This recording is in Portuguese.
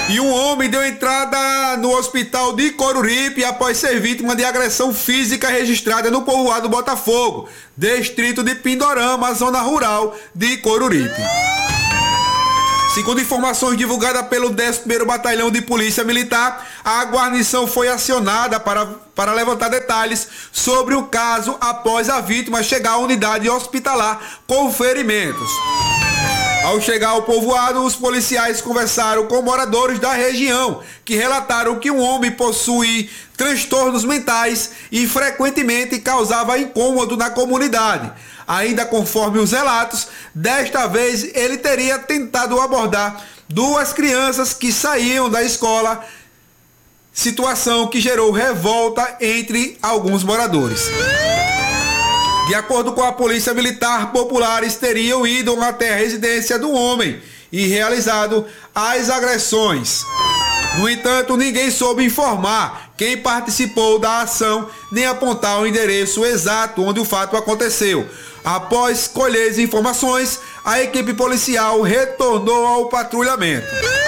E um homem deu entrada no hospital de Coruripe após ser vítima de agressão física registrada no povoado Botafogo, distrito de Pindorama, zona rural de Coruripe. Segundo informações divulgadas pelo 11º Batalhão de Polícia Militar, a guarnição foi acionada para levantar detalhes sobre o caso após a vítima chegar à unidade hospitalar com ferimentos. Ao chegar ao povoado, os policiais conversaram com moradores da região, que relataram que um homem possui transtornos mentais e frequentemente causava incômodo na comunidade. Ainda conforme os relatos, desta vez ele teria tentado abordar 2 crianças que saíam da escola, situação que gerou revolta entre alguns moradores. De acordo com a Polícia Militar, populares teriam ido até a residência do homem e realizado as agressões. No entanto, ninguém soube informar quem participou da ação nem apontar o endereço exato onde o fato aconteceu. Após colher as informações, a equipe policial retornou ao patrulhamento.